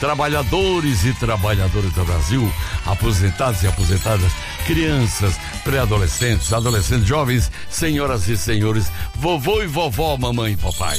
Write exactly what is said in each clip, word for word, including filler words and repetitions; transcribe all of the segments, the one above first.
trabalhadores e trabalhadoras do Brasil, aposentados e aposentadas, crianças, pré-adolescentes, adolescentes, jovens, senhoras e senhores, vovô e vovó, mamãe e papai.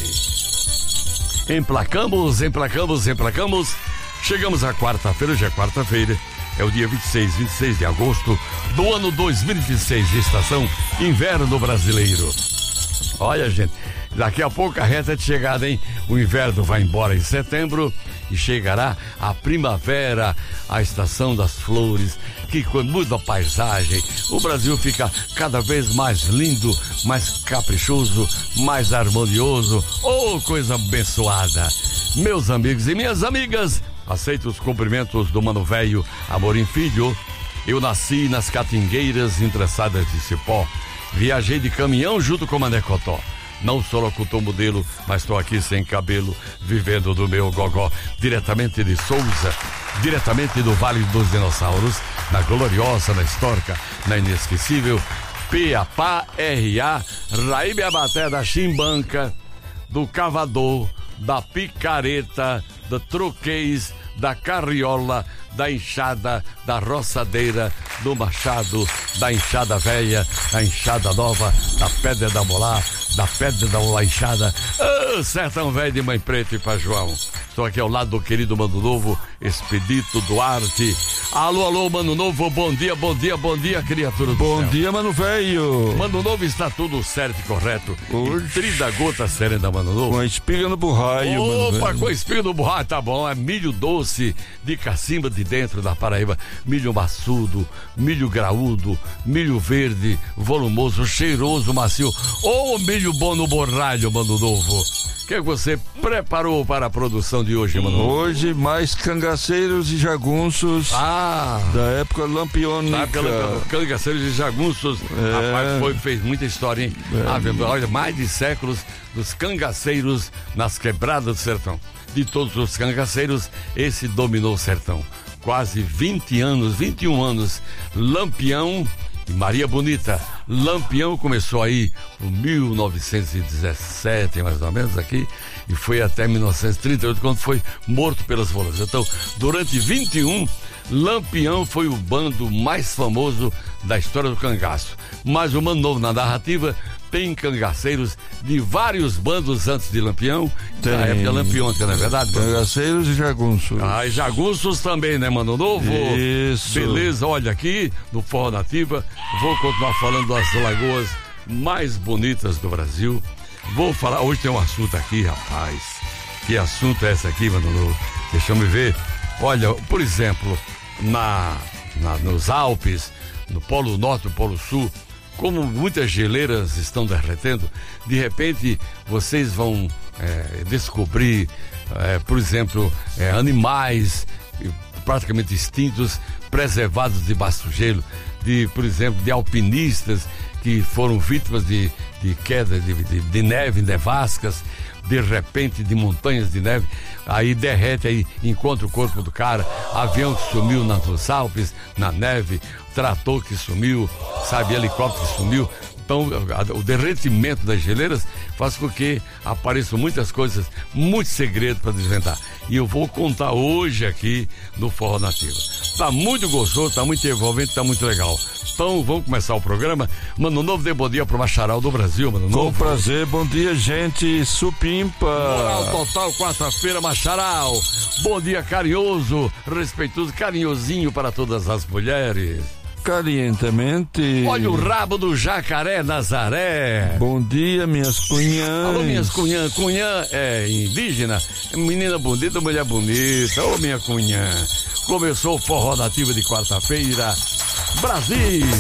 Emplacamos, emplacamos, emplacamos. Chegamos à quarta-feira, hoje é quarta-feira, é o dia vinte e seis, vinte e seis de agosto do ano dois mil e vinte e seis, de estação inverno brasileiro. Olha, gente, daqui a pouco a reta de chegada, hein? O inverno vai embora em setembro e chegará a primavera, a estação das flores, que quando muda a paisagem, o Brasil fica cada vez mais lindo, mais caprichoso, mais harmonioso. Oh, coisa abençoada! Meus amigos e minhas amigas, aceito os cumprimentos do Mano Velho Amorim Filho. Eu nasci nas Catingueiras Interessadas de Cipó. Viajei de caminhão junto com Mané Cotó. Não sou locutor modelo, mas estou aqui sem cabelo, vivendo do meu gogó, diretamente de Souza, diretamente do Vale dos Dinossauros, na gloriosa, na histórica, na inesquecível P A P A R A, Raíbe Abaté da Chimbanca, do Cavador, da Picareta, da Troquês, da Carriola, da Enxada, da Roçadeira, do Machado, da Enxada Velha, da Enxada Nova, da Pedra da Molá, da Pedra da Molá Enxada, oh, Sertão Velho de Mãe Preta e Pá João. Estou aqui ao lado do querido Mano Novo, Expedito Duarte. Alô, alô, Mano Novo, bom dia, bom dia, bom dia, criatura do Bom céu. dia, Mano Velho. Mano Novo, está tudo certo e correto. Hoje, Trida gota serena, Mano Novo. com a espiga no burraio. Opa, com a espiga no burraio, tá bom. É milho doce de cacimba de dentro da Paraíba. Milho maçudo, milho graúdo, milho verde, volumoso, cheiroso, macio. Ou milho bom no borralho, Mano Novo. O que você preparou para a produção de hoje, Mano Novo? Hoje, mais cangaceiros e jagunços Ah, da época lampiônica. tá pela cangaceiros e jagunços. É. Rapaz, foi, fez muita história, hein? É. Ah, vendo, olha, mais de séculos dos cangaceiros nas quebradas do sertão. De todos os cangaceiros, esse dominou o sertão. Quase vinte anos, vinte e um anos, Lampião e Maria Bonita. Lampião começou aí em mil novecentos e dezessete, mais ou menos, aqui, e foi até mil novecentos e trinta e oito, quando foi morto pelas folhas. Então, durante vinte e um, Lampião foi o bando mais famoso da história do cangaço. Mas o Mano Novo, na narrativa, tem cangaceiros de vários bandos antes de Lampião. Tem. Na época lampiônica, não é verdade? Cangaceiros e jagunços. Ah, e jagunços também, né, Mano Novo? Isso. Beleza, olha aqui, no Forró Nativa, vou continuar falando das lagoas mais bonitas do Brasil. Vou falar, hoje tem um assunto aqui, rapaz. Que assunto é esse aqui, Mano Novo? Deixa eu me ver. Olha, por exemplo, na, na, nos Alpes, no Polo Norte, no Polo Sul, como muitas geleiras estão derretendo, de repente vocês vão é, descobrir, é, por exemplo, é, animais praticamente extintos, preservados debaixo do gelo, de, por exemplo, de alpinistas que foram vítimas de, de queda de, de, de neve, nevascas, de repente de montanhas de neve, aí derrete, aí encontra o corpo do cara, avião que sumiu nos Alpes, na neve, trator que sumiu, sabe, helicóptero que sumiu. Então, o derretimento das geleiras faz com que apareçam muitas coisas, muitos segredos para desvendar. E eu vou contar hoje aqui no Forró Nativa. Tá muito gostoso, tá muito envolvente, tá muito legal. Então, vamos começar o programa. Mano Novo, dê bom dia pro Macharal do Brasil, Mano Novo. Com prazer, bom dia, gente. Supimpa. Moral total, quarta-feira, Macharal. Bom dia, carinhoso, respeitoso, carinhosinho para todas as mulheres. Calientemente. Olha o rabo do jacaré Nazaré. Bom dia, minhas cunhãs. Alô, minhas cunhã. Cunhã é indígena, menina bonita, mulher bonita. Ô, minha cunhã. Começou o Forró Nativa de quarta-feira. Brasil.